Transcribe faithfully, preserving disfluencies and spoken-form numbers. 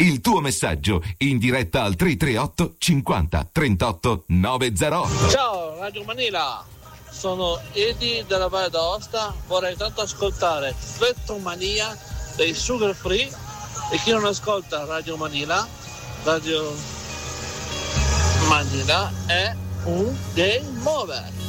Il tuo messaggio in diretta al tre tre otto cinquanta trentotto novecentotto. Ciao Radio Manila, sono Edi della Valle d'Aosta. Vorrei tanto ascoltare Flettomania dei Sugar Free, e chi non ascolta Radio Manila, Radio Manila è un game over.